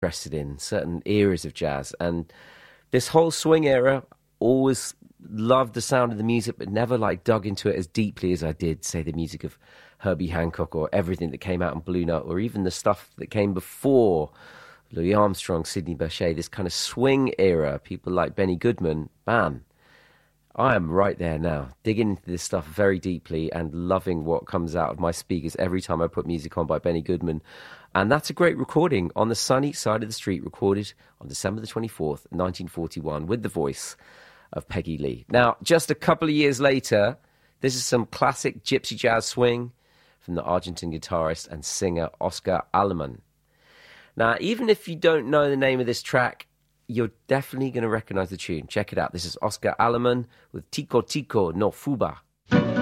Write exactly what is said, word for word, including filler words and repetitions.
interested in, certain eras of jazz. And this whole swing era, always loved the sound of the music, but never like dug into it as deeply as I did, say, the music of Herbie Hancock or everything that came out on Blue Note, or even the stuff that came before Louis Armstrong, Sidney Bechet, this kind of swing era, people like Benny Goodman. Bam. I am right there now, digging into this stuff very deeply and loving what comes out of my speakers every time I put music on by Benny Goodman. And that's a great recording, On the Sunny Side of the Street, recorded on December the twenty-fourth, nineteen forty-one, with the voice of Peggy Lee. Now, just a couple of years later, this is some classic gypsy jazz swing from the Argentine guitarist and singer Oscar Aleman. Now, even if you don't know the name of this track, you're definitely going to recognize the tune. Check it out. This is Oscar Aleman with Tico Tico no Fuba.